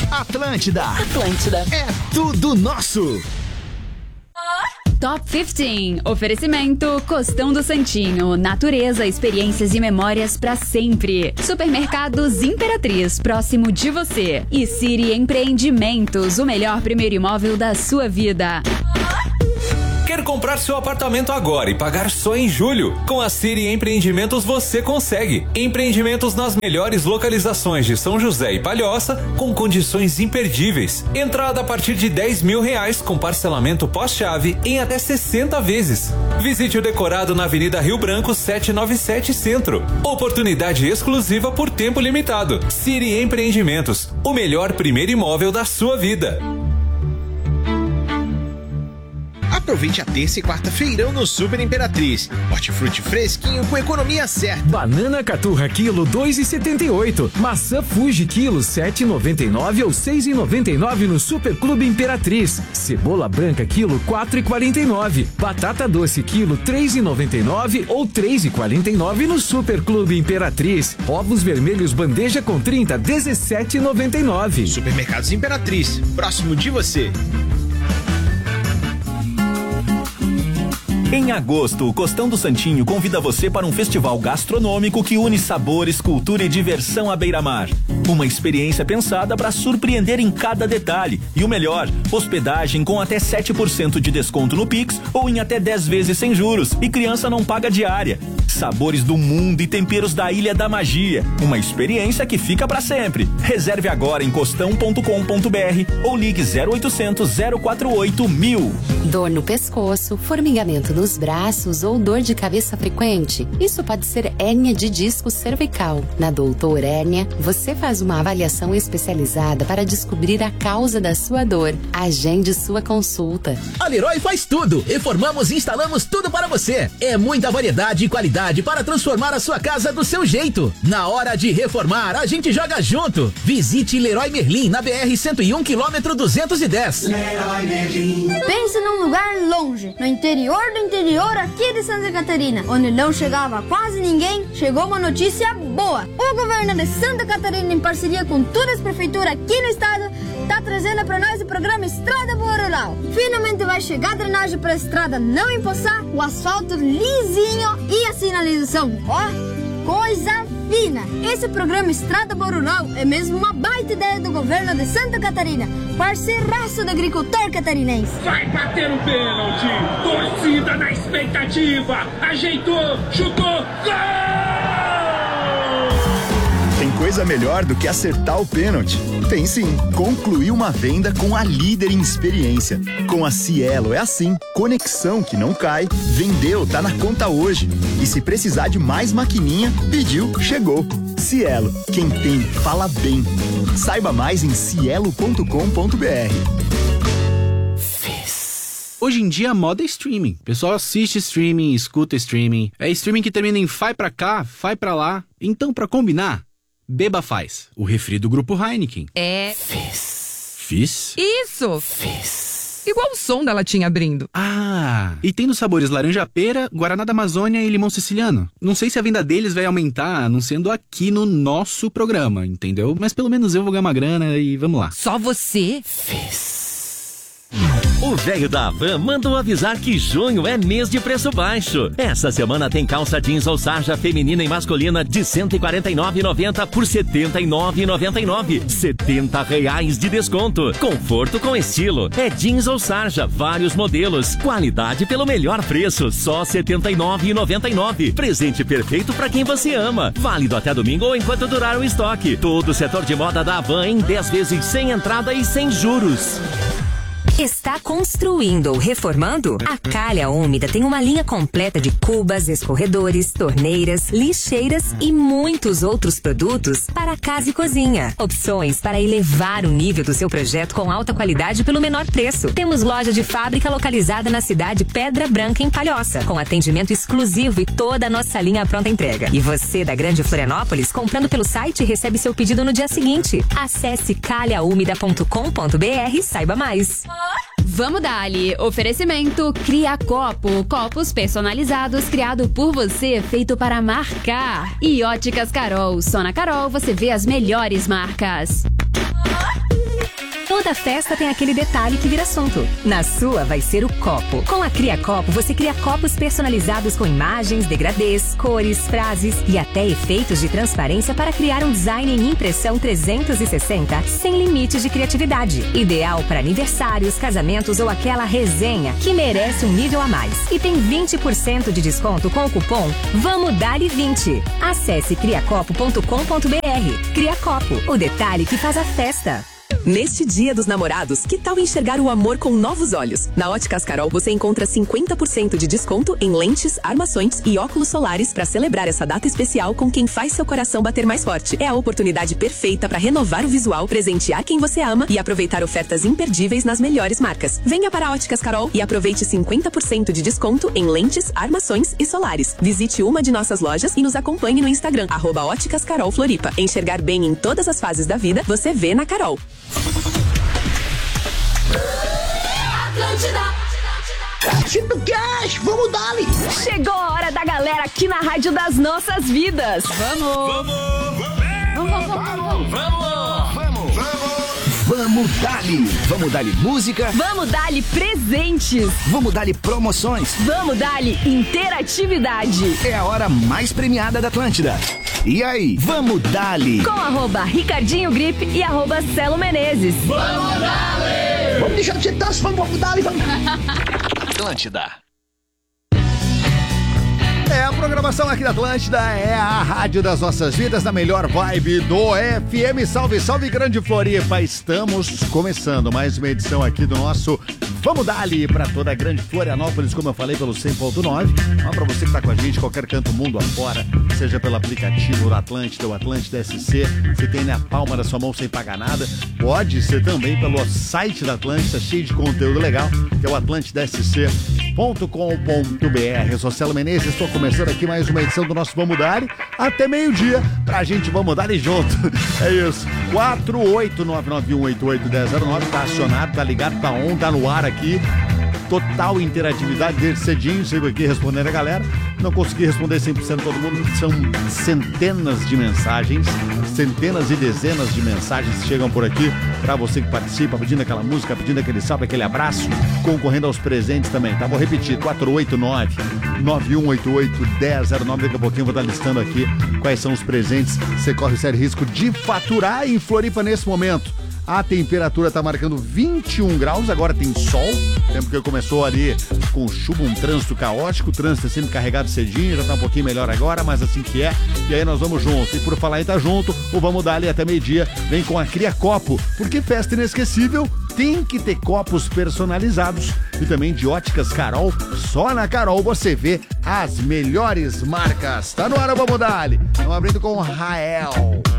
Atlântida. É tudo nosso. Top 15. Oferecimento Costão do Santinho. Natureza, experiências e memórias pra sempre. Supermercados Imperatriz, próximo de você. E Siri Empreendimentos, o melhor primeiro imóvel da sua vida. Quer comprar seu apartamento agora e pagar só em julho? Com a Siri Empreendimentos você consegue. Empreendimentos nas melhores localizações de São José e Palhoça, com condições imperdíveis. Entrada a partir de R$10.000 com parcelamento pós-chave em até 60 vezes. Visite o decorado na Avenida Rio Branco 797 Centro. Oportunidade exclusiva por tempo limitado. Siri Empreendimentos, o melhor primeiro imóvel da sua vida. Aproveite a terça e quarta-feirão no Super Imperatriz. Hortifruti fresquinho com economia certa. Banana caturra quilo 2,78. Maçã Fuji quilo 7,99 ou 6,99 no Super Clube Imperatriz. Cebola branca quilo 4,49. Batata doce quilo 3,99 ou 3,49 no Super Clube Imperatriz. Ovos vermelhos bandeja com 30 17,99. Supermercados Imperatriz, próximo de você. Em agosto, o Costão do Santinho convida você para um festival gastronômico que une sabores, cultura e diversão à beira-mar. Uma experiência pensada para surpreender em cada detalhe. E o melhor, hospedagem com até 7% de desconto no Pix ou em até 10 vezes sem juros. E criança não paga diária. Sabores do mundo e temperos da Ilha da Magia. Uma experiência que fica para sempre. Reserve agora em costão.com.br ou ligue 0800 048 1000. Dor no pescoço, formigamento nos braços ou dor de cabeça frequente? Isso pode ser hérnia de disco cervical. Na Doutor Hérnia, você faz uma avaliação especializada para descobrir a causa da sua dor. Agende sua consulta. A Leroy faz tudo. Reformamos e instalamos tudo para você. É muita variedade e qualidade para transformar a sua casa do seu jeito. Na hora de reformar, a gente joga junto. Visite Leroy Merlin na BR 101 km 210. Leroy Merlin. Pense num lugar longe, no interior do interior aqui de Santa Catarina, onde não chegava quase ninguém. Chegou uma notícia boa. O governo de Santa Catarina, em parceria com todas as prefeituras aqui no estado, tá trazendo para nós o programa Estrada Boa Rural. Finalmente vai chegar a drenagem para a estrada não empoçar, o asfalto lisinho e a sinalização. Ó, coisa fina. Esse programa Estrada Boa Rural é mesmo uma baita ideia do governo de Santa Catarina, parceiraço do agricultor catarinense. Vai bater o pênalti, torcida na expectativa, ajeitou, chutou, gol! Tem coisa melhor do que acertar o pênalti? Tem sim, concluir uma venda com a líder em experiência. Com a Cielo é assim, conexão que não cai, vendeu, tá na conta hoje. E se precisar de mais maquininha, pediu, chegou. Cielo, quem tem, fala bem. Saiba mais em cielo.com.br. Hoje em dia a moda é streaming. O pessoal assiste streaming, escuta streaming. É streaming que termina em vai pra cá, vai pra lá. Então, pra combinar, Beba Faz, o refri do Grupo Heineken. É... Fizz? Isso! Fizz. Igual o som da latinha abrindo. Ah, e tem nos sabores laranja-pera, Guaraná da Amazônia e limão siciliano. Não sei se a venda deles vai aumentar anunciando aqui no nosso programa, entendeu? Mas pelo menos eu vou ganhar uma grana e vamos lá. Só você? Fizz. O velho da Havan mandou avisar que junho é mês de preço baixo. Essa semana tem calça jeans ou sarja feminina e masculina de R$ 149,90 por R$ 79,99. R$70 de desconto. Conforto com estilo. É jeans ou sarja, vários modelos. Qualidade pelo melhor preço, só R$ 79,99. Presente perfeito para quem você ama. Válido até domingo ou enquanto durar o estoque. Todo o setor de moda da Havan em 10 vezes sem entrada e sem juros. Está construindo ou reformando? A Calha Úmida tem uma linha completa de cubas, escorredores, torneiras, lixeiras e muitos outros produtos para casa e cozinha. Opções para elevar o nível do seu projeto com alta qualidade pelo menor preço. Temos loja de fábrica localizada na cidade Pedra Branca, em Palhoça, com atendimento exclusivo e toda a nossa linha pronta entrega. E você da Grande Florianópolis, comprando pelo site, recebe seu pedido no dia seguinte. Acesse calhaumida.com.br e saiba mais. Vamos dar-lhe. Oferecimento Cria Copo. Copos personalizados criado por você, feito para marcar. E Óticas Carol. Só na Carol você vê as melhores marcas. Cada festa tem aquele detalhe que vira assunto. Na sua vai ser o copo. Com a Cria Copo, você cria copos personalizados com imagens, degradês, cores, frases e até efeitos de transparência para criar um design em impressão 360 sem limites de criatividade. Ideal para aniversários, casamentos ou aquela resenha que merece um nível a mais. E tem 20% de desconto com o cupom Vamos Dali 20. Acesse criacopo.com.br. Cria Copo, o detalhe que faz a festa. Neste Dia dos Namorados, que tal enxergar o amor com novos olhos? Na Óticas Carol você encontra 50% de desconto em lentes, armações e óculos solares para celebrar essa data especial com quem faz seu coração bater mais forte. É a oportunidade perfeita para renovar o visual, presentear quem você ama e aproveitar ofertas imperdíveis nas melhores marcas. Venha para a Óticas Carol e aproveite 50% de desconto em lentes, armações e solares. Visite uma de nossas lojas e nos acompanhe no Instagram, @Óticas Carol Floripa. Enxergar bem em todas as fases da vida, você vê na Carol. Cachito Cash, vamos dar-lhe! Chegou a hora da galera aqui na Rádio das Nossas Vidas. Vamos dar-lhe! Vamos dar-lhe música. Vamos dar-lhe presentes. Vamos dar-lhe promoções. Vamos dar-lhe interatividade. É a hora mais premiada da Atlântida. E aí, vamos dar-lhe! Com @Ricardinho Grip e @Celo Menezes. Vamos dar-lhe! Vamos deixar de ser tanso, vamos dar-lhe, vamos! Atlântida. É, a programação aqui da Atlântida é a Rádio das Nossas Vidas, na melhor vibe do FM. Salve, salve, Grande Floripa! Estamos começando mais uma edição aqui do nosso Vamos Dali para toda a Grande Florianópolis, como eu falei, pelo 100.9. Para você que está com a gente, qualquer canto mundo afora, seja pelo aplicativo do Atlântida ou Atlântida SC, você tem na palma da sua mão sem pagar nada. Pode ser também pelo site da Atlântida, cheio de conteúdo legal, que é o atlantidasc.com.br. Eu sou Celo Menezes, estou começando aqui mais uma edição do nosso Vamos Dali, até meio-dia, pra gente Vamos Dali junto. É isso, 48991881009, tá acionado, tá ligado, tá on, tá no ar aqui. Total interatividade desde cedinho, sigo aqui respondendo a galera. Não consegui responder 100% todo mundo, são centenas de mensagens, centenas e dezenas de mensagens que chegam por aqui para você que participa, pedindo aquela música, pedindo aquele salve, aquele abraço, concorrendo aos presentes também, tá? Vou repetir, 489-9188-1009, daqui a pouquinho eu vou estar listando aqui quais são os presentes. Você corre o sério risco de faturar em Floripa nesse momento. A temperatura está marcando 21 graus, agora tem sol, tempo que começou ali com chuva, um trânsito caótico, o trânsito é sempre carregado cedinho, já está um pouquinho melhor agora, mas assim que é, e aí nós vamos junto. E por falar em tá junto, o Vamos Dar ali até meio-dia, vem com a Cria Copo, porque festa inesquecível tem que ter copos personalizados. E também de Óticas Carol, só na Carol você vê as melhores marcas. Tá no ar o Vamos Dar ali, estamos abrindo com o Rael.